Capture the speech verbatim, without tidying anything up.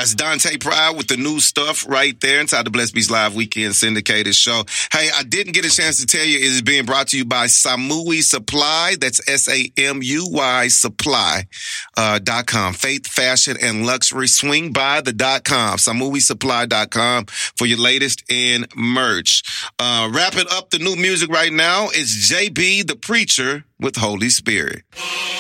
That's Dante Pride with the new stuff right there inside the Blessed Beats Live Weekend Syndicated Show. Hey, I didn't get a chance to tell you it is being brought to you by Samui Supply. That's S A M U Y Supply uh, dot com. Faith, fashion, and luxury. Swing by the dot com. Samui Supply dot com for your latest in merch. Uh, wrapping up the new music right now is J B the Preacher with Holy Spirit.